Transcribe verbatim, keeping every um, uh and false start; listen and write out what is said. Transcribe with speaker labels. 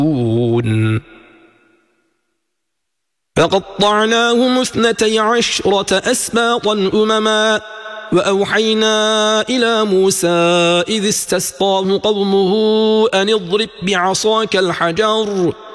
Speaker 1: فقطعناهم اثنتي عشرة أسباطا أمما وأوحينا إلى موسى إذ استسقاه قومه أن اضرب بعصاك الحجر